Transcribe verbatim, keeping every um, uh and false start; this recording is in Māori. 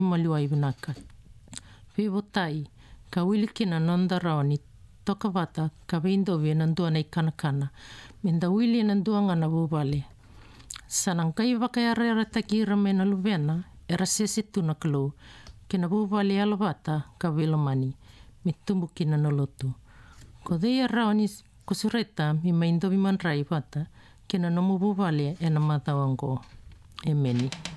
Maliwai vinaka. Whiwotai, ka wilikina nondara ni toka wata ka windowi nandua nei kanakana. Minda wili nandua ngana wubale. Sanang kai wakayara era takira mena luvena era sesi tuna kalau. Kina wubale ala wata ka wilamani. Mi tumbukina nolotu. Ko dea rao ni kusureta mi maindowi manrai wata. Kina nomu wubale ena matawango. E meni.